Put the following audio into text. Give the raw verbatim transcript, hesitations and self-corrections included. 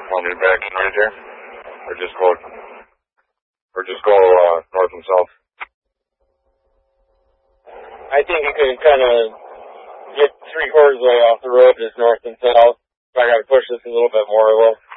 Want me to back in right there? Or just go, or just go uh, north and south? I think you can kind of get three quarters of the way off the road, just north and south. If I got to push this a little bit more, I will.